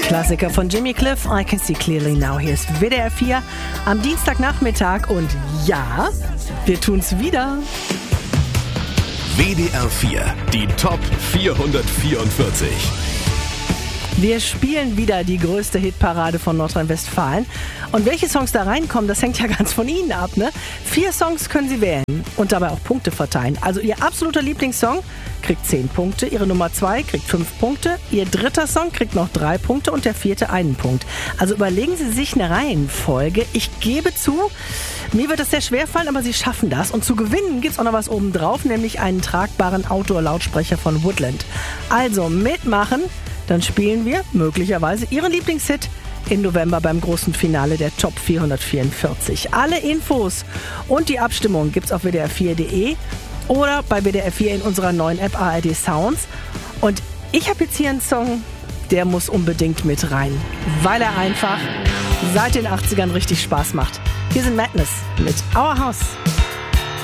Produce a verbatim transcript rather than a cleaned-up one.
Klassiker von Jimmy Cliff, I Can See Clearly Now. Hier ist W D R vier am Dienstagnachmittag und ja, wir tun's wieder. W D R vier, die Top vierhundertvierundvierzig. Wir spielen wieder die größte Hitparade von Nordrhein-Westfalen. Und welche Songs da reinkommen, das hängt ja ganz von Ihnen ab, ne? Vier Songs können Sie wählen und dabei auch Punkte verteilen. Also Ihr absoluter Lieblingssong kriegt zehn Punkte, Ihre Nummer zwei kriegt fünf Punkte, Ihr dritter Song kriegt noch drei Punkte und der vierte einen Punkt. Also überlegen Sie sich eine Reihenfolge. Ich gebe zu, mir wird es sehr schwer fallen, aber Sie schaffen das. Und zu gewinnen gibt's auch noch was obendrauf, nämlich einen tragbaren Outdoor-Lautsprecher von Woodland. Also mitmachen, dann spielen wir möglicherweise Ihren Lieblingshit im November beim großen Finale der Top vierhundertvierundvierzig. Alle Infos und die Abstimmung gibt's auf W D R vier Punkt de oder bei W D R vier in unserer neuen App A R D Sounds. Und ich habe jetzt hier einen Song, der muss unbedingt mit rein, weil er einfach seit den achtzigern richtig Spaß macht. Hier sind Madness mit Our House.